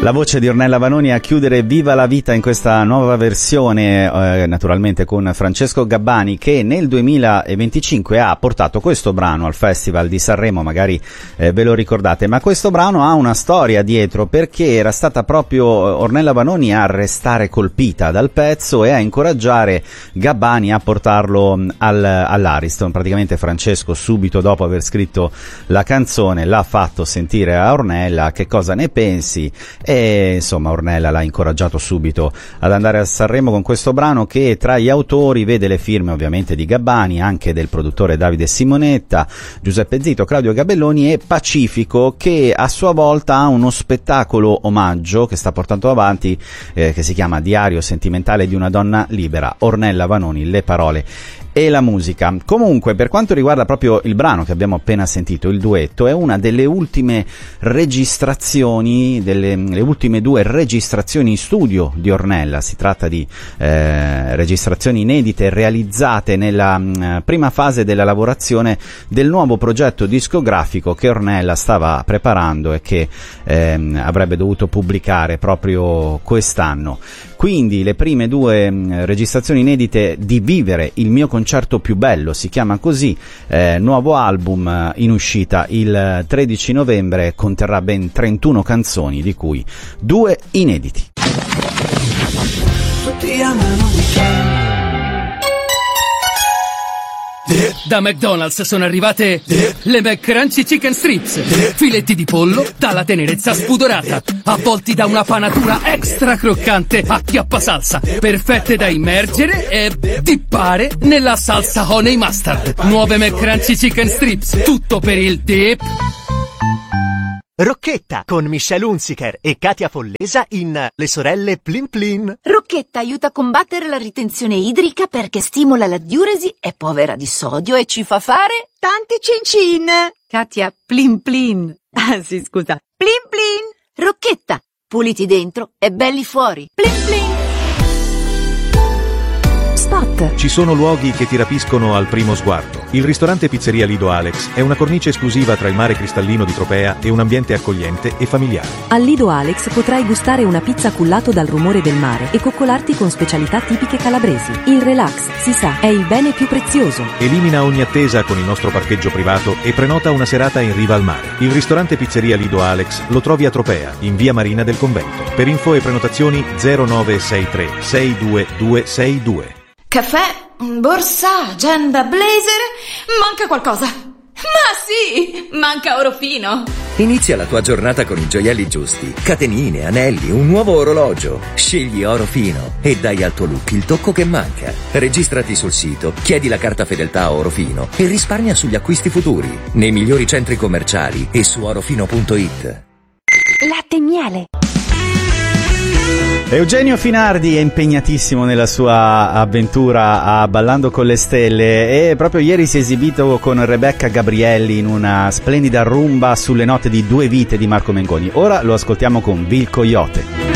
La voce di Ornella Vanoni a chiudere Viva la vita in questa nuova versione, naturalmente con Francesco Gabbani, che nel 2025 ha portato questo brano al Festival di Sanremo, magari ve lo ricordate, ma questo brano ha una storia dietro, perché era stata proprio Ornella Vanoni a restare colpita dal pezzo e a incoraggiare Gabbani a portarlo all'Ariston. Praticamente Francesco, subito dopo aver scritto la canzone, l'ha fatto sentire a Ornella, che cosa ne pensi? E insomma Ornella l'ha incoraggiato subito ad andare a Sanremo con questo brano, che tra gli autori vede le firme ovviamente di Gabbani, anche del produttore Davide Simonetta, Giuseppe Zito, Claudio Gabelloni e Pacifico, che a sua volta ha uno spettacolo omaggio che sta portando avanti, che si chiama Diario sentimentale di una donna libera. Ornella Vanoni, le parole e la musica. Comunque, per quanto riguarda proprio il brano che abbiamo appena sentito, il duetto, è una delle ultime registrazioni, le ultime due registrazioni in studio di Ornella. Si tratta di registrazioni inedite realizzate nella prima fase della lavorazione del nuovo progetto discografico che Ornella stava preparando e che avrebbe dovuto pubblicare proprio quest'anno. Quindi le prime due registrazioni inedite di Vivere il mio concerto più bello, si chiama così, nuovo album in uscita il 13 novembre, conterrà ben 31 canzoni, di cui 2 inediti. Tutti amano weekend. Da McDonald's sono arrivate le McCrunchy Chicken Strips, filetti di pollo dalla tenerezza spudorata, avvolti da una panatura extra croccante a chiappa salsa, perfette da immergere e dippare nella salsa honey mustard. Nuove McCrunchy Chicken Strips, tutto per il dip. Rocchetta con Michelle Hunziker e Katia Follesa in Le sorelle Plin Plin. Rocchetta aiuta a combattere la ritenzione idrica perché stimola la diuresi, è povera di sodio e ci fa fare tanti cin-cin. Katia, Plin Plin. Ah sì, scusa. Plin Plin. Rocchetta, puliti dentro e belli fuori. Plin Plin. Spot. Ci sono luoghi che ti rapiscono al primo sguardo. Il ristorante Pizzeria Lido Alex è una cornice esclusiva tra il mare cristallino di Tropea e un ambiente accogliente e familiare. Al Lido Alex potrai gustare una pizza cullato dal rumore del mare e coccolarti con specialità tipiche calabresi. Il relax, si sa, è il bene più prezioso. Elimina ogni attesa con il nostro parcheggio privato e prenota una serata in riva al mare. Il ristorante Pizzeria Lido Alex lo trovi a Tropea, in via Marina del Convento. Per info e prenotazioni 0963 62262. Caffè, borsa, agenda, blazer, manca qualcosa. Ma sì, manca Orofino. Inizia la tua giornata con i gioielli giusti. Catenine, anelli, un nuovo orologio. Scegli Orofino e dai al tuo look il tocco che manca. Registrati sul sito, chiedi la carta fedeltà a Orofino e risparmia sugli acquisti futuri. Nei migliori centri commerciali e su orofino.it. Latte e miele. Eugenio Finardi è impegnatissimo nella sua avventura a Ballando con le Stelle e proprio ieri si è esibito con Rebecca Gabrielli in una splendida rumba sulle note di Due vite di Marco Mengoni. Ora lo ascoltiamo con Vil Coyote.